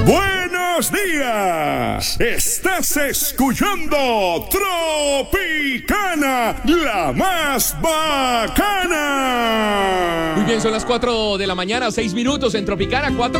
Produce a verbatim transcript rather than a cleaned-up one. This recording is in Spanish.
Buenos días. Estás escuchando Tropicana, la más bacana. Muy bien, son las cuatro de la mañana, seis minutos en Tropicana, cuatro.